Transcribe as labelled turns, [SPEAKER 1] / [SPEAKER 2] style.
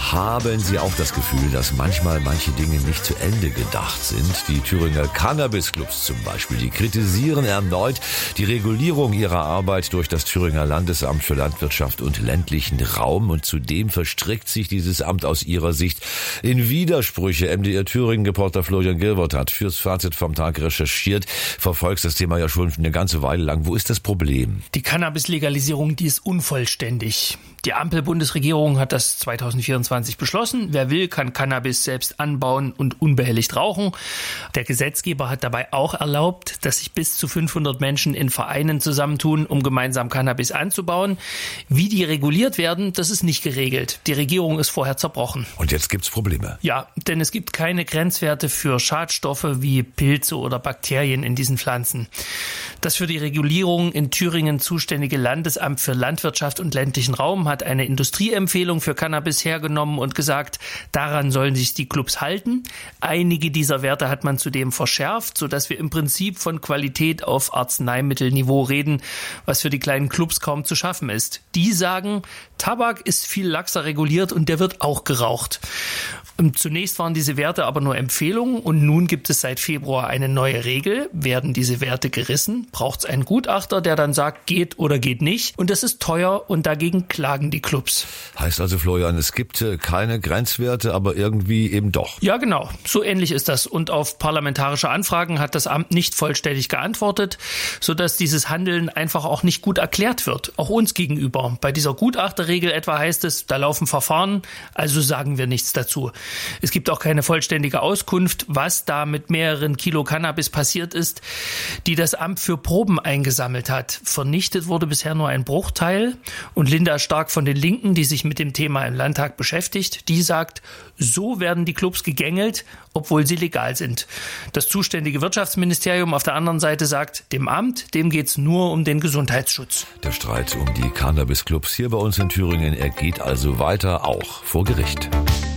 [SPEAKER 1] Haben Sie auch das Gefühl, dass manchmal manche Dinge nicht zu Ende gedacht sind? Die Thüringer Cannabis-Clubs zum Beispiel, die kritisieren erneut die Regulierung ihrer Arbeit durch das Thüringer Landesamt für Landwirtschaft und ländlichen Raum. Und zudem verstrickt sich dieses Amt aus ihrer Sicht in Widersprüche. MDR Thüringen-Reporter Florian Gilbert hat fürs Fazit vom Tag recherchiert. Verfolgst das Thema ja schon eine ganze Weile lang. Wo ist das Problem?
[SPEAKER 2] Die Cannabis-Legalisierung, die ist unvollständig. Die Ampel-Bundesregierung hat das 2024 beschlossen. Wer will, kann Cannabis selbst anbauen und unbehelligt rauchen. Der Gesetzgeber hat dabei auch erlaubt, dass sich bis zu 500 Menschen in Vereinen zusammentun, um gemeinsam Cannabis anzubauen. Wie die reguliert werden, das ist nicht geregelt. Die Regierung ist vorher zerbrochen.
[SPEAKER 1] Und jetzt gibt's Probleme.
[SPEAKER 2] Ja, denn es gibt keine Grenzwerte für Schadstoffe wie Pilze oder Bakterien in diesen Pflanzen. Das für die Regulierung in Thüringen zuständige Landesamt für Landwirtschaft und ländlichen Raum hat eine Industrieempfehlung für Cannabis hergenommen und gesagt, daran sollen sich die Clubs halten. Einige dieser Werte hat man zudem verschärft, sodass wir im Prinzip von Qualität auf Arzneimittelniveau reden, was für die kleinen Clubs kaum zu schaffen ist. Die sagen, Tabak ist viel laxer reguliert und der wird auch geraucht. Zunächst waren diese Werte aber nur Empfehlungen und nun gibt es seit Februar eine neue Regel. Werden diese Werte gerissen, braucht es einen Gutachter, der dann sagt, geht oder geht nicht. Und das ist teuer und dagegen klagen die Clubs.
[SPEAKER 1] Heißt also, Florian, es gibt keine Grenzwerte, aber irgendwie eben doch.
[SPEAKER 2] Ja, genau. So ähnlich ist das. Und auf parlamentarische Anfragen hat das Amt nicht vollständig geantwortet, sodass dieses Handeln einfach auch nicht gut erklärt wird. Auch uns gegenüber. Bei dieser Gutachterregel etwa heißt es, da laufen Verfahren, also sagen wir nichts dazu. Es gibt auch keine vollständige Auskunft, was da mit mehreren Kilo Cannabis passiert ist, die das Amt für Proben eingesammelt hat. Vernichtet wurde bisher nur ein Bruchteil. Und Linda Stark von den Linken, die sich mit dem Thema im Landtag beschäftigt, die sagt, so werden die Clubs gegängelt, obwohl sie legal sind. Das zuständige Wirtschaftsministerium auf der anderen Seite sagt, dem Amt, dem geht's nur um den Gesundheitsschutz.
[SPEAKER 1] Der Streit um die Cannabis-Clubs hier bei uns in Thüringen, er geht also weiter, auch vor Gericht.